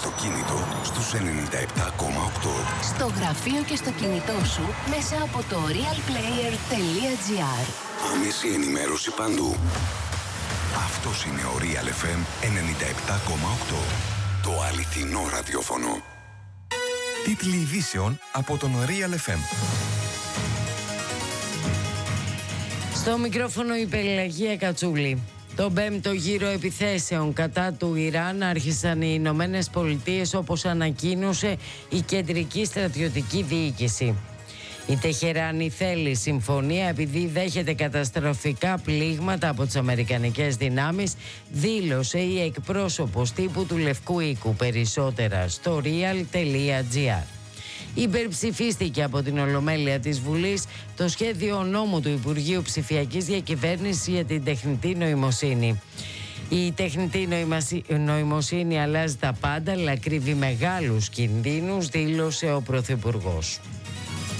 αυτοκίνητο στους 97,8. Στο γραφείο και στο κινητό σου μέσα από το realplayer.gr. Άμεση ενημέρωση παντού. Αυτός είναι ο Real FM 97,8. Το αληθινό ραδιόφωνο. Τίτλοι ειδήσεων από τον Real FM. Στο μικρόφωνο η Πελαγία Κατσούλη. Το 5ο γύρο επιθέσεων κατά του Ιράν άρχισαν οι Ηνωμένες Πολιτείες, όπως ανακοίνωσε η Κεντρική Στρατιωτική Διοίκηση. Η Τεχεράνη θέλει συμφωνία επειδή δέχεται καταστροφικά πλήγματα από τις αμερικανικές δυνάμεις, δήλωσε η εκπρόσωπος τύπου του Λευκού Οίκου. Περισσότερα στο real.gr. Υπερψηφίστηκε από την Ολομέλεια της Βουλής το σχέδιο νόμου του Υπουργείου Ψηφιακής Διακυβέρνησης για την τεχνητή νοημοσύνη. Η τεχνητή νοημοσύνη αλλάζει τα πάντα, αλλά κρύβει μεγάλους κινδύνους, δήλωσε ο Πρωθυπουργός.